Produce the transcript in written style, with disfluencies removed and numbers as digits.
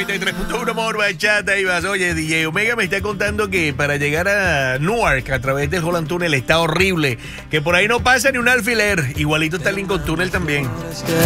93.1 More Bachata y vas. Oye, DJ Omega me está contando que para llegar a Newark a través del Holland Tunnel está horrible, que por ahí no pasa ni un alfiler. Igualito está el Lincoln Tunnel también.